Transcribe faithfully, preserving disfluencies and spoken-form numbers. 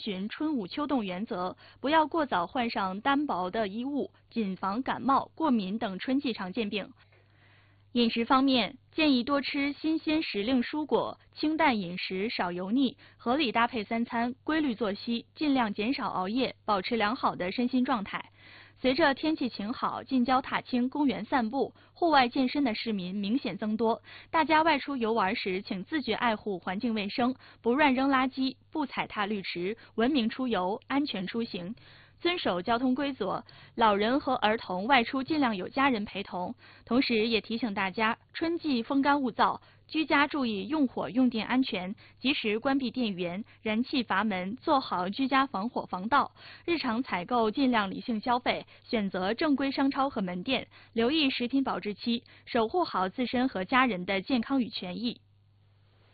循春捂秋冻原则，不要过早换上单薄的衣物，谨防感冒、过敏等春季常见病。饮食方面，建议多吃新鲜时令蔬果，清淡饮食，少油腻，合理搭配三餐，规律作息，尽量减少熬夜，保持良好的身心状态。随着天气晴好，近郊踏青、公园散步、户外健身的市民明显增多。大家外出游玩时，请自觉爱护环境卫生，不乱扔垃圾，不踩踏绿植，文明出游，安全出行。遵守交通规则，老人和儿童外出尽量有家人陪同。同时，也提醒大家，春季风干物燥，居家注意用火用电安全，及时关闭电源、燃气阀门，做好居家防火防盗。日常采购尽量理性消费，选择正规商超和门店，留意食品保质期，守护好自身和家人的健康与权益。